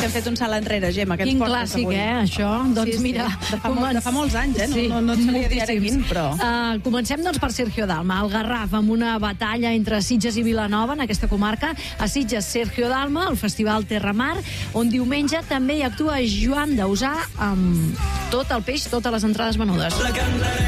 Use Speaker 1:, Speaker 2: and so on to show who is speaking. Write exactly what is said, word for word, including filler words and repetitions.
Speaker 1: que hem fet un salt enrere, Gemma, que ens
Speaker 2: Quin
Speaker 1: portes
Speaker 2: clàssic,
Speaker 1: avui.
Speaker 2: eh, això? Doncs
Speaker 1: sí, sí.
Speaker 2: mira...
Speaker 1: De fa, molt, de fa molts anys, eh? No,
Speaker 2: Sí,
Speaker 1: no, no et sabria dir ara
Speaker 2: moltíssims.
Speaker 1: quin, però...
Speaker 2: Uh, comencem, doncs, per Sergio Dalma, el Garraf, amb una batalla entre Sitges i Vilanova, en aquesta comarca. A Sitges, Sergio Dalma, el Festival Terramar, on diumenge també hi actua Joan Dausà amb tot el peix, totes les entrades venudes.